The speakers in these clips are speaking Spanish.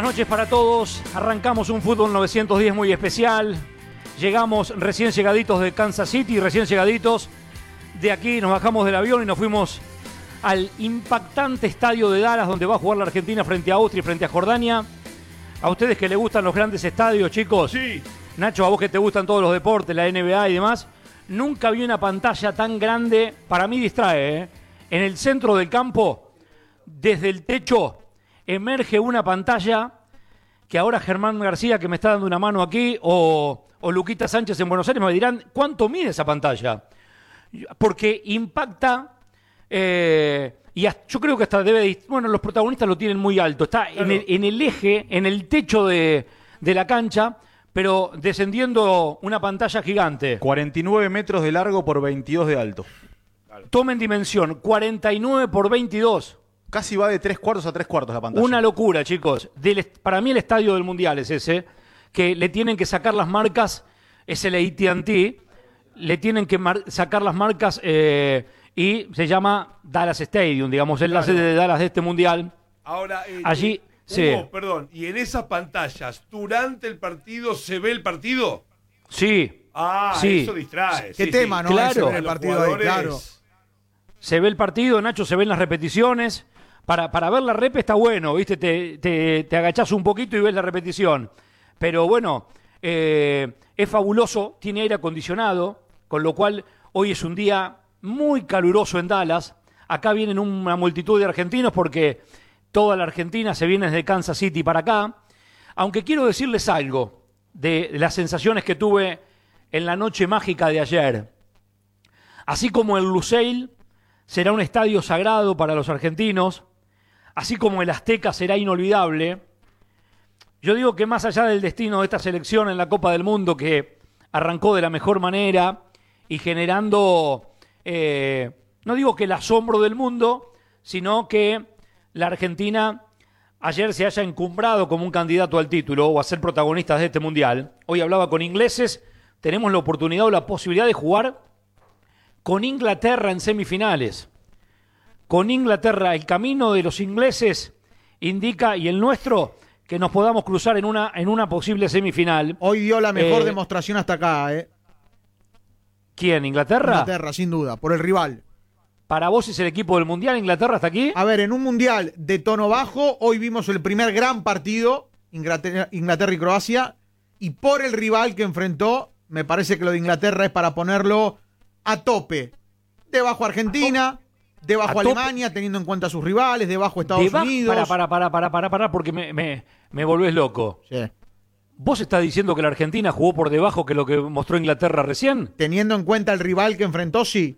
noches para todos. Arrancamos un Fútbol 910 muy especial. Llegamos recién llegaditos de Kansas City, recién llegaditos de aquí. Nos bajamos del avión y nos fuimos al impactante estadio de Dallas, donde va a jugar la Argentina frente a Austria y frente a Jordania. A ustedes que les gustan los grandes estadios, chicos. Sí. Nacho, a vos que te gustan todos los deportes, la NBA y demás. Nunca vi una pantalla tan grande. Para mí distrae, ¿eh? En el centro del campo, desde el techo, emerge una pantalla que ahora Germán García, que me está dando una mano aquí, o Luquita Sánchez en Buenos Aires, me dirán, ¿cuánto mide esa pantalla? Porque impacta, yo creo que hasta debe... Bueno, los protagonistas lo tienen muy alto. Está claro. en el eje, en el techo de la cancha, pero descendiendo una pantalla gigante. 49 metros de largo por 22 de alto. Tomen dimensión, 49 por 22. Casi va de 3/4 a 3/4 la pantalla. Una locura, chicos. Para mí el estadio del Mundial es ese, que le tienen que sacar las marcas, es el AT&T, le tienen que sacar las marcas y se llama Dallas Stadium, digamos, es la sede de Dallas de este Mundial. Ahora, allí, sí. Perdón, ¿y en esas pantallas, durante el partido, se ve el partido? Sí. Sí. Eso distrae. ¿Qué tema, no? Claro. Se ve el partido ahí, claro. Se ve el partido, Nacho, se ven las repeticiones. Para ver la rep está bueno, ¿viste? Te agachás un poquito y ves la repetición. Pero bueno, es fabuloso, tiene aire acondicionado, con lo cual hoy es un día muy caluroso en Dallas. Acá vienen una multitud de argentinos porque toda la Argentina se viene desde Kansas City para acá. Aunque quiero decirles algo de las sensaciones que tuve en la noche mágica de ayer. Así como el Lusail será un estadio sagrado para los argentinos, así como el Azteca será inolvidable, yo digo que más allá del destino de esta selección en la Copa del Mundo, que arrancó de la mejor manera y generando, no digo que el asombro del mundo, sino que la Argentina ayer se haya encumbrado como un candidato al título o a ser protagonistas de este Mundial. Hoy hablaba con ingleses, tenemos la oportunidad o la posibilidad de jugar con Inglaterra en semifinales. Con Inglaterra, el camino de los ingleses indica, y el nuestro, que nos podamos cruzar en una posible semifinal. Hoy dio la mejor demostración hasta acá, ¿eh? ¿Quién? ¿Inglaterra? Inglaterra, sin duda, por el rival. ¿Para vos es el equipo del Mundial Inglaterra hasta aquí? A ver, en un Mundial de tono bajo, hoy vimos el primer gran partido, Inglaterra y Croacia, y por el rival que enfrentó, me parece que lo de Inglaterra es para ponerlo a tope. Debajo Argentina, debajo Alemania, teniendo en cuenta a sus rivales, debajo Estados Unidos. Para, porque me volvés loco. Sí. ¿Vos estás diciendo que la Argentina jugó por debajo que lo que mostró Inglaterra recién? Teniendo en cuenta el rival que enfrentó, sí.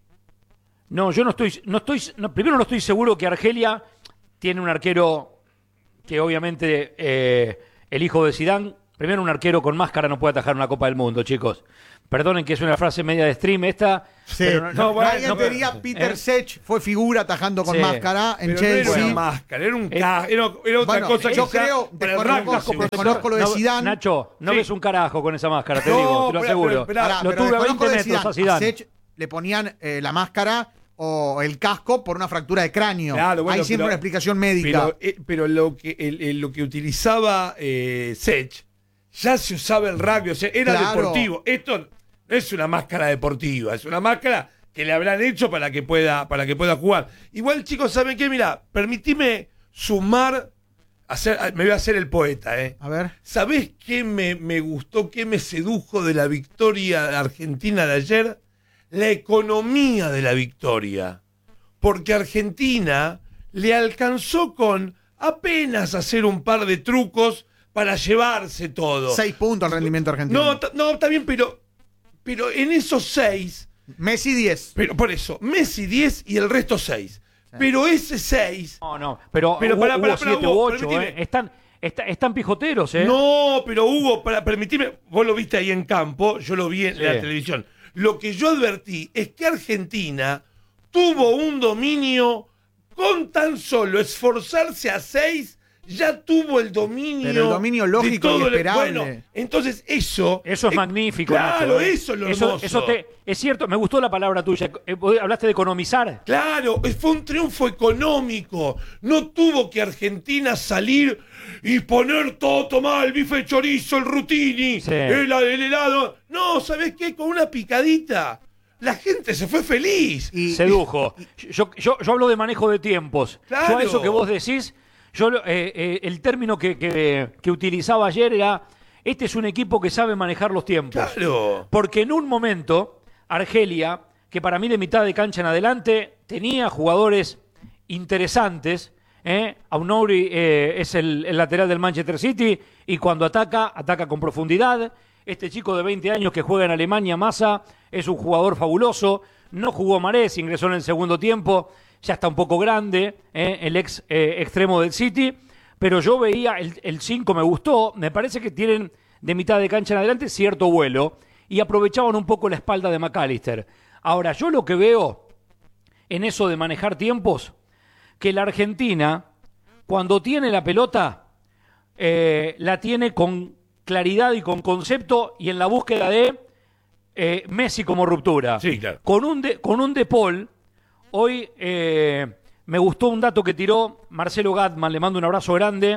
No, yo primero no estoy seguro que Argelia tiene un arquero que obviamente el hijo de Zidane, primero un arquero con máscara no puede atajar una Copa del Mundo, chicos. Perdonen que es una frase media de stream esta. Sí. Pero nadie diría Peter Sech fue figura atajando con máscara en Chelsea. No era una máscara, era un era otra cosa. Yo creo, desconozco lo de Zidane. Nacho, no ves un carajo con esa máscara, te digo, te lo aseguro. Lo tuve a 20 metros a Zidane. A Sech le ponían la máscara o el casco por una fractura de cráneo. Claro, bueno, hay siempre una explicación médica. Pero lo que utilizaba Sech ya se usaba el rugby, o sea, era deportivo. Esto no es una máscara deportiva, es una máscara que le habrán hecho para que pueda jugar. Igual, chicos, ¿saben qué? Mira, permitime sumar, me voy a hacer el poeta, ¿eh? A ver. ¿Sabés qué me gustó, qué me sedujo de la victoria argentina de ayer? La economía de la victoria. Porque Argentina le alcanzó con apenas hacer un par de trucos para llevarse todo. 6 puntos al rendimiento argentino. No, está bien, pero en esos 6... Messi 10. Pero por eso, Messi 10 y el resto 6. Sí. Pero ese 6... Pero hubo 7 u 8, están pijoteros, ¿eh? No, pero Hugo, permitime, vos lo viste ahí en campo, yo lo vi en la televisión. Lo que yo advertí es que Argentina tuvo un dominio con tan solo esforzarse a 6, ya tuvo el dominio. Pero el dominio lógico de todo y esperable. Bueno, entonces eso es magnífico, claro, Nacho, eso es lo hermoso. Es cierto, me gustó la palabra tuya. Hablaste de economizar. Claro, fue un triunfo económico. No tuvo que Argentina salir y poner todo, tomar el bife de chorizo, el rutini, Sí. el helado. No, ¿sabés qué? Con una picadita. La gente se fue feliz. Sedujo. Yo hablo de manejo de tiempos. Claro. Yo a eso que vos decís, el término que utilizaba ayer era, este es un equipo que sabe manejar los tiempos. Claro. Porque en un momento, Argelia, que para mí de mitad de cancha en adelante, tenía jugadores interesantes. Aounouri es el lateral del Manchester City y cuando ataca con profundidad. Este chico de 20 años que juega en Alemania, Massa, es un jugador fabuloso. No jugó Marés, ingresó en el segundo tiempo. Ya está un poco grande, el extremo del City. Pero yo veía, el 5 me gustó. Me parece que tienen de mitad de cancha en adelante cierto vuelo. Y aprovechaban un poco la espalda de McAllister. Ahora, yo lo que veo en eso de manejar tiempos, que la Argentina, cuando tiene la pelota, la tiene con claridad y con concepto y en la búsqueda de Messi como ruptura. Sí, claro. Con un De Paul, hoy me gustó un dato que tiró Marcelo Gatman, le mando un abrazo grande,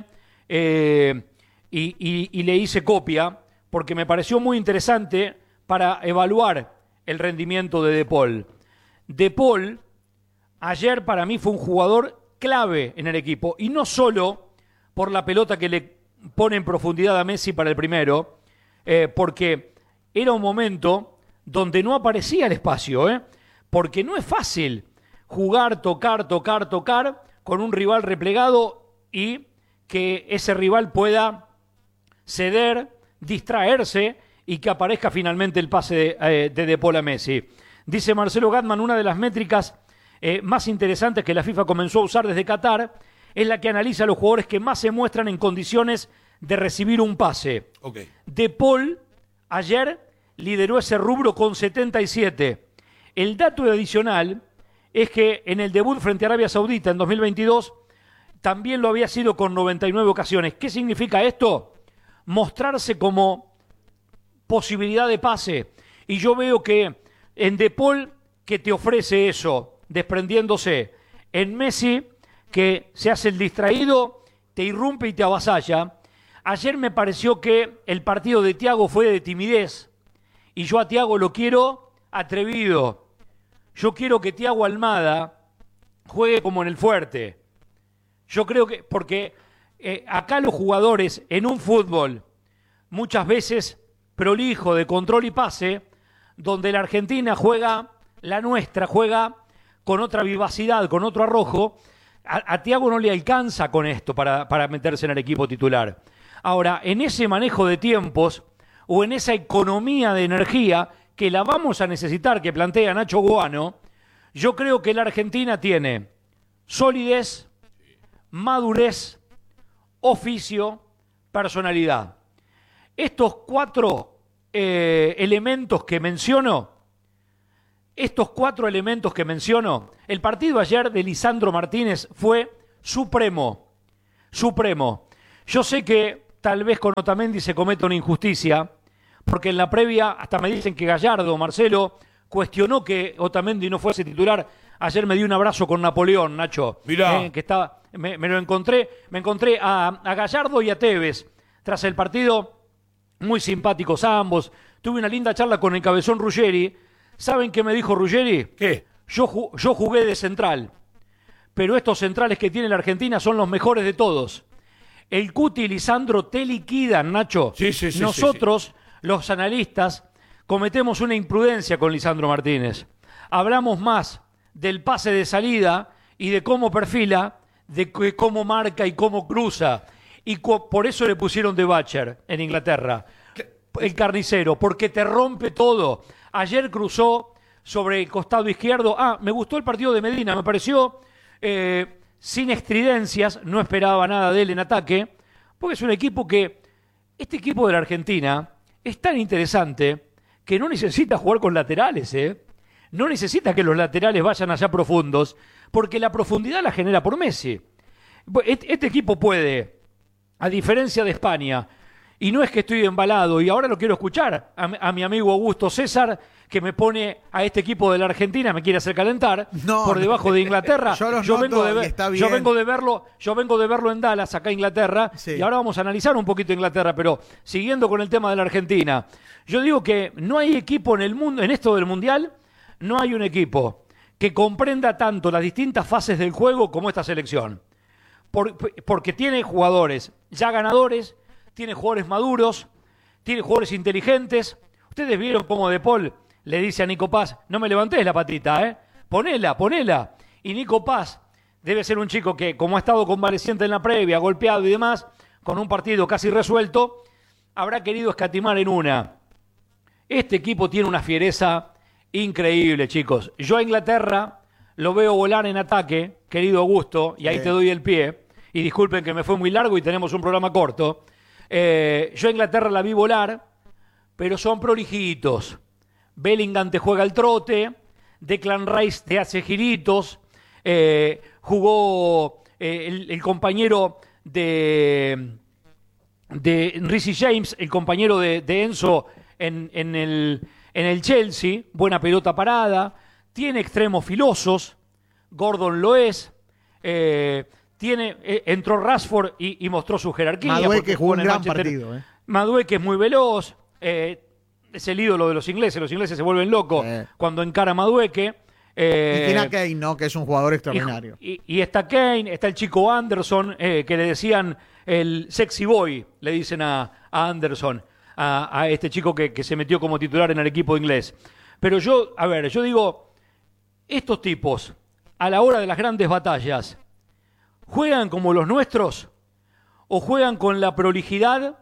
y le hice copia, porque me pareció muy interesante para evaluar el rendimiento de Paul. De Paul, ayer para mí fue un jugador clave en el equipo, y no solo por la pelota que le pone en profundidad a Messi para el primero, porque era un momento donde no aparecía el espacio, porque no es fácil jugar, tocar con un rival replegado y que ese rival pueda ceder, distraerse y que aparezca finalmente el pase de Paul a Messi. Dice Marcelo Gatman, una de las métricas más interesantes que la FIFA comenzó a usar desde Qatar es la que analiza a los jugadores que más se muestran en condiciones de recibir un pase. Okay. De Paul ayer lideró ese rubro con 77. El dato adicional es que en el debut frente a Arabia Saudita en 2022 también lo había sido con 99 ocasiones. ¿Qué significa esto? Mostrarse como posibilidad de pase. Y yo veo que en De Paul, que te ofrece eso, desprendiéndose. En Messi, que se hace el distraído, te irrumpe y te avasalla. Ayer me pareció que el partido de Thiago fue de timidez. Y yo a Thiago lo quiero atrevido. Yo quiero que Thiago Almada juegue como en el Fuerte. Yo creo que, porque acá los jugadores en un fútbol, muchas veces prolijo de control y pase, donde la Argentina juega, la nuestra juega con otra vivacidad, con otro arrojo, a Thiago no le alcanza con esto para meterse en el equipo titular. Ahora, en ese manejo de tiempos o en esa economía de energía que la vamos a necesitar, que plantea Nacho Goano, yo creo que la Argentina tiene solidez, madurez, oficio, personalidad. Estos cuatro elementos que menciono, el partido ayer de Lisandro Martínez fue supremo. Yo sé que tal vez con Otamendi se cometa una injusticia, porque en la previa hasta me dicen que Gallardo, Marcelo, cuestionó que Otamendi no fuese titular. Ayer me dio un abrazo con Napoleón, Nacho. Mirá. Que estaba, me encontré a Gallardo y a Tevez tras el partido, muy simpáticos ambos. Tuve una linda charla con el cabezón Ruggeri. ¿Saben qué me dijo Ruggeri? ¿Qué? Yo jugué de central, pero estos centrales que tiene la Argentina son los mejores de todos. El Cuti y Lisandro te liquidan, Nacho. Sí. Nosotros, los analistas, cometemos una imprudencia con Lisandro Martínez. Hablamos más del pase de salida y de cómo perfila, de cómo marca y cómo cruza. Y por eso le pusieron de Butcher en Inglaterra. El carnicero, porque te rompe todo. Ayer cruzó sobre el costado izquierdo. Me gustó el partido de Medina, me pareció sin estridencias, no esperaba nada de él en ataque, porque es un equipo que, este equipo de la Argentina es tan interesante que no necesita jugar con laterales, no necesita que los laterales vayan allá profundos, porque la profundidad la genera por Messi. Este equipo puede a diferencia de España, y no es que estoy embalado, y ahora lo quiero escuchar a mi amigo Augusto César, que me pone a este equipo de la Argentina, me quiere hacer calentar por debajo de Inglaterra. Yo vengo de verlo en Dallas, acá en Inglaterra, y ahora vamos a analizar un poquito Inglaterra, pero siguiendo con el tema de la Argentina, yo digo que no hay equipo en el mundo, en esto del Mundial, no hay un equipo que comprenda tanto las distintas fases del juego como esta selección. Porque tiene jugadores ya ganadores, tiene jugadores maduros, tiene jugadores inteligentes. Ustedes vieron cómo De Paul le dice a Nico Paz, no me levantes la patita, ponela. Y Nico Paz debe ser un chico que, como ha estado convaleciente en la previa, golpeado y demás, con un partido casi resuelto, habrá querido escatimar en una. Este equipo tiene una fiereza increíble, chicos. Yo a Inglaterra lo veo volar en ataque, querido Augusto, y ahí te doy el pie. Y disculpen que me fue muy largo y tenemos un programa corto. Yo a Inglaterra la vi volar, pero son prolijitos. Bellingham te juega el trote, Declan Rice te hace giritos, jugó el compañero de Reece James, el compañero de Enzo en el Chelsea, buena pelota parada, tiene extremos filosos, Gordon lo es, entró Rashford y mostró su jerarquía. Madueke jugó un gran partido. Madueke es muy veloz, es el ídolo de los ingleses se vuelven locos cuando encara a Madueke. Y tiene a Kane, ¿no? Que es un jugador extraordinario. Y está Kane, está el chico Anderson, que le decían el sexy boy, le dicen a Anderson, a este chico que se metió como titular en el equipo inglés. Pero yo digo, estos tipos, a la hora de las grandes batallas, ¿juegan como los nuestros o juegan con la prolijidad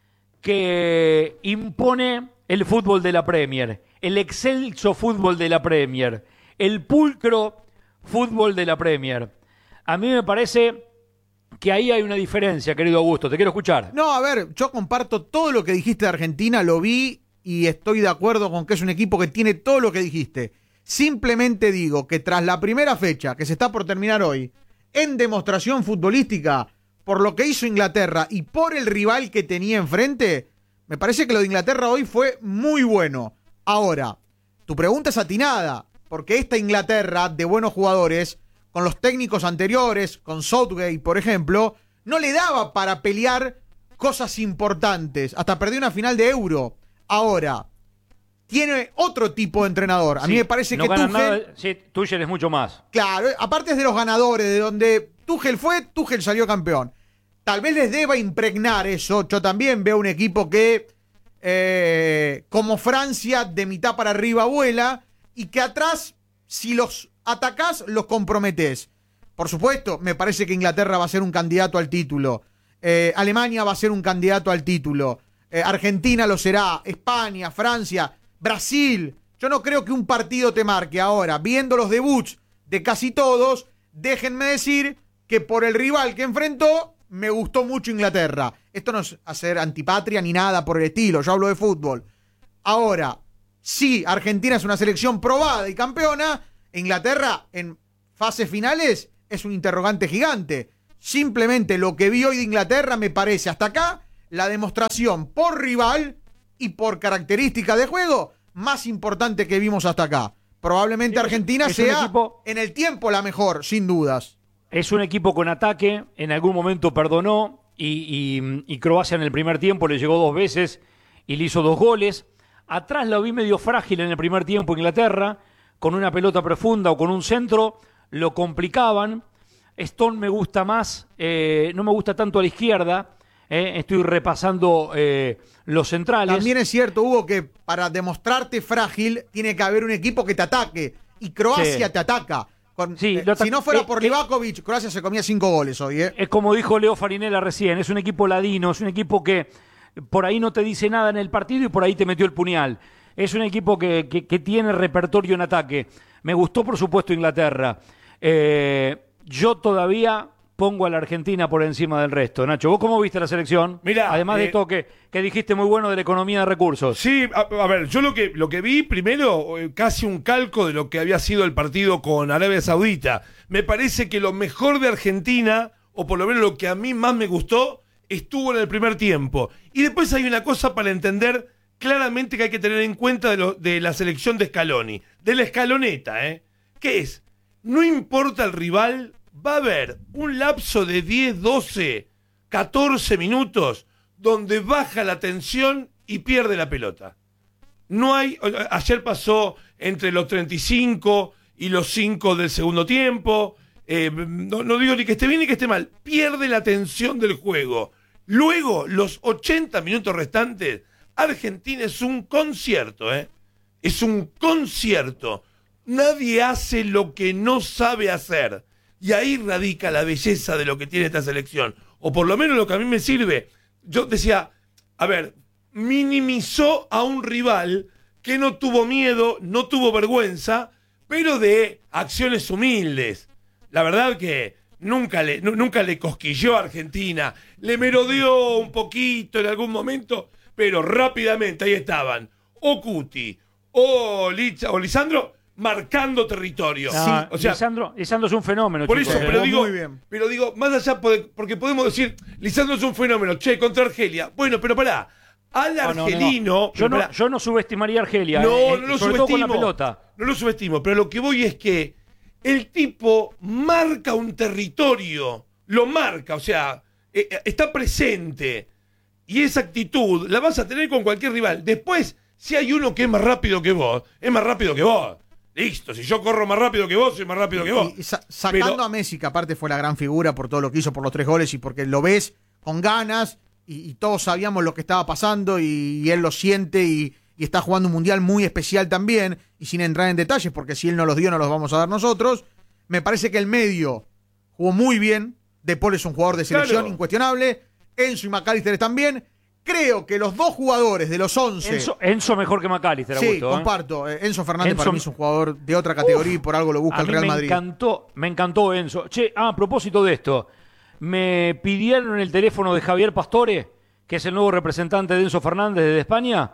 que impone el fútbol de la Premier, el excelso fútbol de la Premier, el pulcro fútbol de la Premier? A mí me parece que ahí hay una diferencia, querido Augusto. Te quiero escuchar. No, a ver, yo comparto todo lo que dijiste de Argentina, lo vi y estoy de acuerdo con que es un equipo que tiene todo lo que dijiste. Simplemente digo que tras la primera fecha, que se está por terminar hoy, en demostración futbolística, por lo que hizo Inglaterra y por el rival que tenía enfrente, me parece que lo de Inglaterra hoy fue muy bueno. Ahora, tu pregunta es atinada, porque esta Inglaterra de buenos jugadores, con los técnicos anteriores, con Southgate, por ejemplo, no le daba para pelear cosas importantes. Hasta perdió una final de Euro. Ahora, tiene otro tipo de entrenador. A mí me parece que Tuchel es mucho más. Claro, aparte es de los ganadores, de donde Tuchel salió campeón. Tal vez les deba impregnar eso. Yo también veo un equipo que, como Francia, de mitad para arriba vuela, y que atrás, si los atacás, los comprometés. Por supuesto, me parece que Inglaterra va a ser un candidato al título. Alemania va a ser un candidato al título. Argentina lo será. España, Francia, Brasil. Yo no creo que un partido te marque. Ahora, viendo los debuts de casi todos, déjenme decir que por el rival que enfrentó, me gustó mucho Inglaterra. Esto no es hacer antipatria ni nada por el estilo. Yo hablo de fútbol. Ahora, sí, Argentina es una selección probada y campeona. Inglaterra en fases finales es un interrogante gigante. Simplemente lo que vi hoy de Inglaterra me parece hasta acá la demostración por rival y por característica de juego más importante que vimos hasta acá. Probablemente Argentina sea en el tiempo la mejor, sin dudas. Es un equipo con ataque, en algún momento perdonó y Croacia en el primer tiempo le llegó 2 veces y le hizo 2 goles. Atrás lo vi medio frágil en el primer tiempo Inglaterra, con una pelota profunda o con un centro, lo complicaban. Stone me gusta más, no me gusta tanto a la izquierda, estoy repasando los centrales. También es cierto, Hugo, que para demostrarte frágil tiene que haber un equipo que te ataque, y Croacia te ataca. Si no fuera por Livakovic, Croacia se comía 5 goles hoy. Es como dijo Leo Farinella recién, es un equipo ladino, es un equipo que por ahí no te dice nada en el partido y por ahí te metió el puñal. Es un equipo que tiene repertorio en ataque. Me gustó, por supuesto, Inglaterra. Yo todavía pongo a la Argentina por encima del resto. Nacho, ¿vos cómo viste la selección? Mirá, además de esto que dijiste muy bueno de la economía de recursos. Sí, a ver, yo lo que vi primero, casi un calco de lo que había sido el partido con Arabia Saudita. Me parece que lo mejor de Argentina, o por lo menos lo que a mí más me gustó, estuvo en el primer tiempo. Y después hay una cosa para entender claramente que hay que tener en cuenta de la selección de Scaloni, de la escaloneta, que es, no importa el rival, va a haber un lapso de 10, 12, 14 minutos donde baja la tensión y pierde la pelota. No hay, ayer pasó entre los 35 y los 5 del segundo tiempo, no digo ni que esté bien ni que esté mal, pierde la tensión del juego. Luego, los 80 minutos restantes, Argentina es un concierto, es un concierto. Nadie hace lo que no sabe hacer. Y ahí radica la belleza de lo que tiene esta selección. O por lo menos lo que a mí me sirve. Yo decía, a ver, minimizó a un rival que no tuvo miedo, no tuvo vergüenza, pero de acciones humildes. La verdad que nunca le cosquilló a Argentina, le merodeó un poquito en algún momento, pero rápidamente ahí estaban, o Cuti, o Lisandro, marcando territorio. Sí, o sea, Lisandro es un fenómeno. Por chicos, eso, pero digo, más allá, porque podemos decir, Lisandro es un fenómeno, contra Argelia. Bueno, pero pará, al argelino... No. Yo no subestimaría a Argelia, no lo sobre subestimo, todo con la pelota. No lo subestimo, pero lo que voy es que el tipo marca un territorio, lo marca, o sea, está presente. Y esa actitud la vas a tener con cualquier rival. Después, si hay uno que es más rápido que vos, es más rápido que vos. Listo, si yo corro más rápido que vos, soy más rápido que vos. Y sacando a Messi, que aparte fue la gran figura por todo lo que hizo, por los 3 goles y porque lo ves con ganas y todos sabíamos lo que estaba pasando y él lo siente y está jugando un mundial muy especial también, y sin entrar en detalles, porque si él no los dio, no los vamos a dar nosotros. Me parece que el medio jugó muy bien. De Paul es un jugador de selección incuestionable. Enzo y McAllister también. Creo que los 2 jugadores de los 11... Enzo mejor que McAllister, sí, comparto. Enzo Fernández para mí es un jugador de otra categoría y por algo lo busca el Real Madrid. Me encantó Enzo. A propósito de esto, me pidieron el teléfono de Javier Pastore, que es el nuevo representante de Enzo Fernández desde España,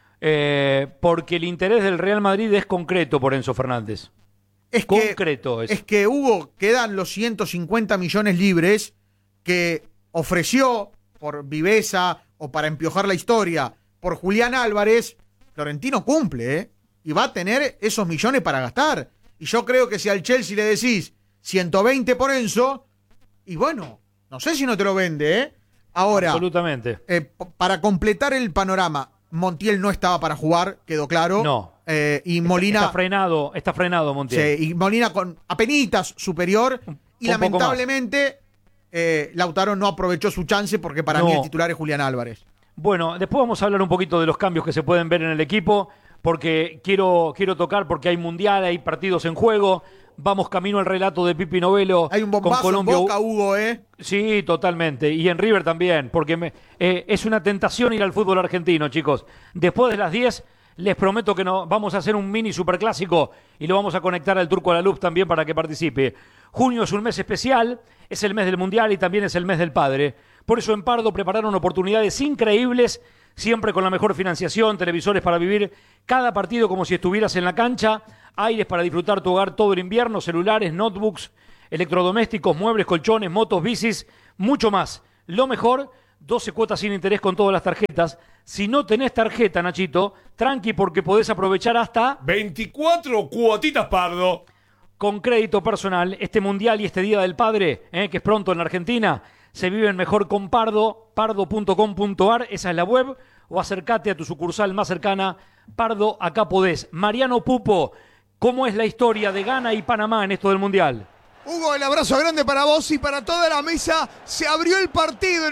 porque el interés del Real Madrid es concreto por Enzo Fernández. Es que Hugo, quedan los 150 millones libres que ofreció por viveza o para empiojar la historia por Julián Álvarez. Florentino cumple, y va a tener esos millones para gastar. Y yo creo que si al Chelsea le decís 120 por Enzo, y bueno, no sé si no te lo vende, Ahora, absolutamente. Para completar el panorama, Montiel no estaba para jugar, quedó claro. No. Y Molina... Está frenado Montiel. Sí, y Molina con apenitas superior. Y lamentablemente Lautaro no aprovechó su chance porque para mí el titular es Julián Álvarez. Bueno, después vamos a hablar un poquito de los cambios que se pueden ver en el equipo, porque quiero tocar, porque hay mundial, hay partidos en juego. Vamos camino al relato de Pipi Novello. Hay un bombazo con Colombia. En Boca, Hugo, Sí, totalmente. Y en River también, porque es una tentación ir al fútbol argentino, chicos. Después de las 10, les prometo que vamos a hacer un mini superclásico y lo vamos a conectar al Turco Alaluz también para que participe. Junio es un mes especial, es el mes del Mundial y también es el mes del Padre. Por eso en Pardo prepararon oportunidades increíbles, siempre con la mejor financiación, televisores para vivir cada partido como si estuvieras en la cancha, aires para disfrutar tu hogar todo el invierno, celulares, notebooks, electrodomésticos, muebles, colchones, motos, bicis, mucho más. Lo mejor, 12 cuotas sin interés con todas las tarjetas. Si no tenés tarjeta, Nachito, tranqui porque podés aprovechar hasta 24 cuotitas, Pardo. Con crédito personal, este Mundial y este Día del Padre, que es pronto en la Argentina, se viven mejor con Pardo, pardo.com.ar, esa es la web, o acércate a tu sucursal más cercana. Pardo, acá podés. Mariano Pupo, ¿cómo es la historia de Ghana y Panamá en esto del Mundial? Hugo, el abrazo grande para vos y para toda la mesa. Se abrió el partido en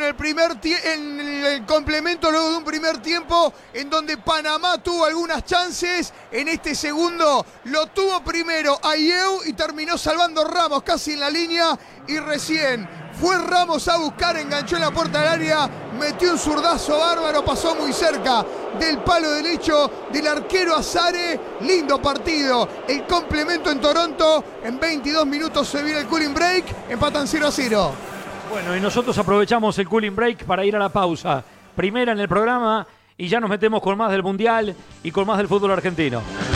el complemento luego de un primer tiempo en donde Panamá tuvo algunas chances. En este segundo lo tuvo primero Ayew y terminó salvando Ramos casi en la línea. Y recién fue Ramos a buscar, enganchó en la puerta del área, metió un zurdazo bárbaro, pasó muy cerca del palo derecho del arquero Azare. Lindo partido. El complemento en Toronto. En 22 minutos se viene el cooling break. Empatan 0-0. Bueno, y nosotros aprovechamos el cooling break para ir a la pausa. Primera en el programa y ya nos metemos con más del Mundial y con más del fútbol argentino.